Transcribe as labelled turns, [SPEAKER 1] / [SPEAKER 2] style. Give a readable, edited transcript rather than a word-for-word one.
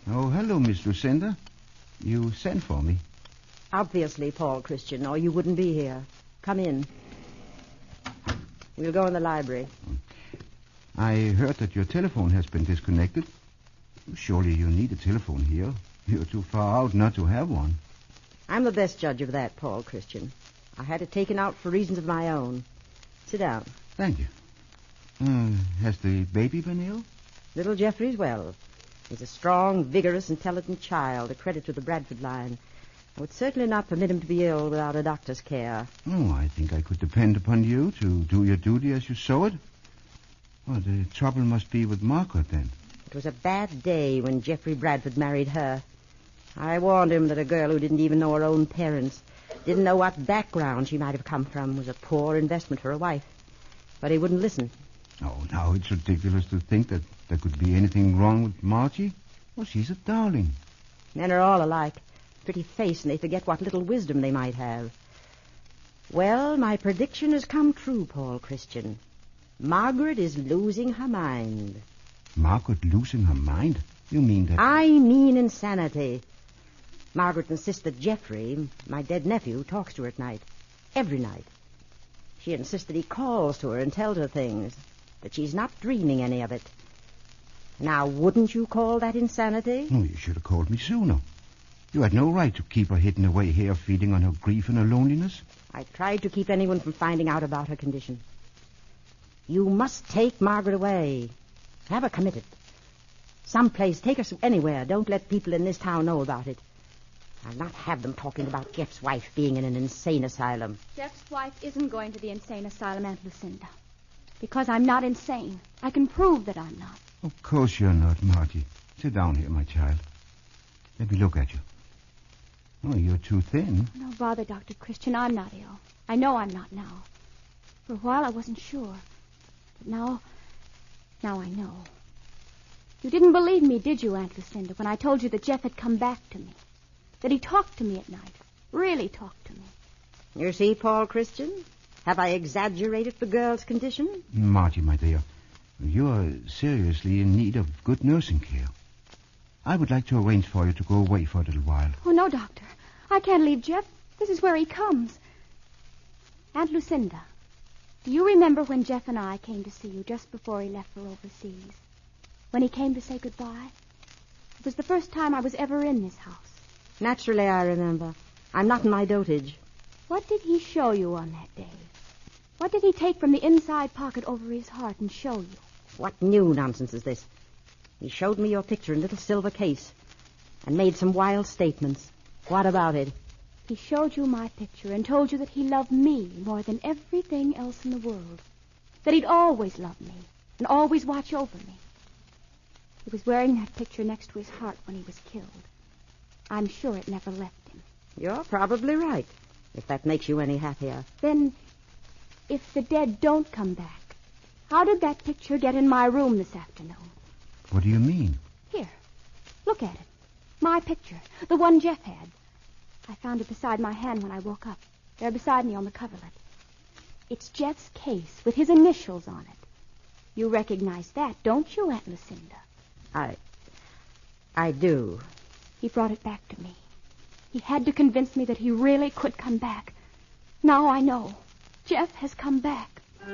[SPEAKER 1] Oh, hello, Miss Lucinda. You sent for me.
[SPEAKER 2] Obviously, Paul Christian, or you wouldn't be here. Come in. We'll go in the library.
[SPEAKER 1] I heard that your telephone has been disconnected. Surely you need a telephone here. You're too far out not to have one.
[SPEAKER 2] I'm the best judge of that, Paul Christian. I had it taken out for reasons of my own. Sit down.
[SPEAKER 1] Thank you. Has the baby been ill?
[SPEAKER 2] Little Jeffrey's well. He's a strong, vigorous, intelligent child, a credit to the Bradford line. I would certainly not permit him to be ill without a doctor's care.
[SPEAKER 1] Oh, I think I could depend upon you to do your duty as you saw it. Well, the trouble must be with Margaret, then.
[SPEAKER 2] It was a bad day when Jeffrey Bradford married her. I warned him that a girl who didn't even know her own parents, didn't know what background she might have come from, was a poor investment for a wife. But he wouldn't listen.
[SPEAKER 1] Oh, now it's ridiculous to think that there could be anything wrong with Margie. Well, she's a darling.
[SPEAKER 2] Men are all alike. Pretty face, and they forget what little wisdom they might have. Well, my prediction has come true, Paul Christian. Margaret is losing her mind.
[SPEAKER 1] Margaret losing her mind? You mean that...
[SPEAKER 2] I mean insanity. Margaret insists that Jeffrey, my dead nephew, talks to her at night. Every night. She insists that he calls to her and tells her things, that she's not dreaming any of it. Now, wouldn't you call that insanity?
[SPEAKER 1] Oh, you should have called me sooner. You had no right to keep her hidden away here, feeding on her grief and her loneliness.
[SPEAKER 2] I tried to keep anyone from finding out about her condition. You must take Margaret away. Have her committed. Someplace, take her anywhere. Don't let people in this town know about it. I'll not have them talking about Jeff's wife being in an insane asylum.
[SPEAKER 3] Jeff's wife isn't going to the insane asylum, Aunt Lucinda. Because I'm not insane. I can prove that I'm not.
[SPEAKER 1] Of course you're not, Margie. Sit down here, my child. Let me look at you. Oh, you're too thin.
[SPEAKER 3] No bother, Dr. Christian. I'm not ill. I know I'm not now. For a while I wasn't sure. But now I know. You didn't believe me, did you, Aunt Lucinda, when I told you that Jeff had come back to me? That he talked to me at night. Really talked to me.
[SPEAKER 2] You see, Paul Christian? Have I exaggerated the girl's condition?
[SPEAKER 1] Margie, my dear, you're seriously in need of good nursing care. I would like to arrange for you to go away for a little while.
[SPEAKER 3] Oh, no, Doctor. I can't leave Jeff. This is where he comes. Aunt Lucinda, do you remember when Jeff and I came to see you just before he left for overseas? When he came to say goodbye? It was the first time I was ever in this house.
[SPEAKER 2] Naturally, I remember. I'm not in my dotage.
[SPEAKER 3] What did he show you on that day? What did he take from the inside pocket over his heart and show you?
[SPEAKER 2] What new nonsense is this? He showed me your picture in a little silver case and made some wild statements. What about it?
[SPEAKER 3] He showed you my picture and told you that he loved me more than everything else in the world. That he'd always love me and always watch over me. He was wearing that picture next to his heart when he was killed. I'm sure it never left him.
[SPEAKER 2] You're probably right, if that makes you any happier.
[SPEAKER 3] Then, if the dead don't come back, how did that picture get in my room this afternoon?
[SPEAKER 1] What do you mean?
[SPEAKER 3] Here, look at it. My picture, the one Jeff had. I found it beside my hand when I woke up. There beside me on the coverlet. It's Jeff's case with his initials on it. You recognize that, don't you, Aunt Lucinda?
[SPEAKER 2] I do.
[SPEAKER 3] He brought it back to me. He had to convince me that he really could come back. Now I know. Jeff has come back.